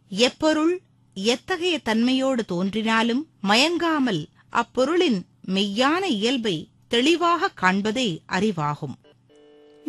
எப்பொருள் எத்தகைய தன்மையோடு தோன்றினாலும் மயங்காமல் அப்பொருளின் மெய்யான இயல்பை தெளிவாக காண்பதே அறிவாகும்.